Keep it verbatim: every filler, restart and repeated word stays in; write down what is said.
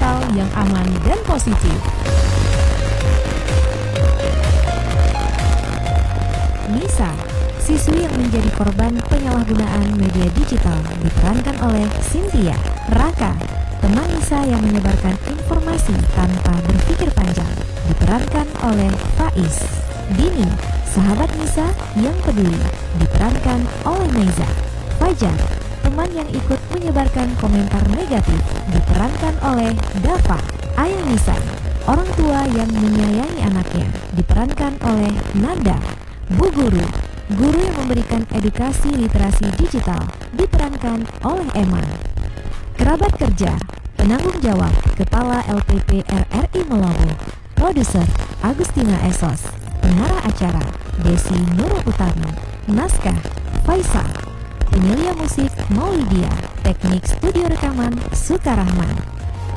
digital yang aman dan positif. Nisa, siswi yang menjadi korban penyalahgunaan media digital, diperankan oleh Cynthia. Raka, teman Nisa yang menyebarkan informasi tanpa berpikir panjang, diperankan oleh Faiz. Dini, sahabat Nisa yang peduli, diperankan oleh Neza. Fajar, teman yang ikut menyebarkan komentar negatif, diperankan oleh Dava. Ayah Nisa, orang tua yang menyayangi anaknya, diperankan oleh Nanda. Bu Guru, guru yang memberikan edukasi literasi digital, diperankan oleh Emma. Kerabat kerja, penanggung jawab, Kepala L P P R R I Melobo. Produser, Agustina Esos. Pengarah acara, Desi Nurul Utami. Naskah, Faisal. Penyelia musik, Maulidia. Teknik studio rekaman, Sukarahman.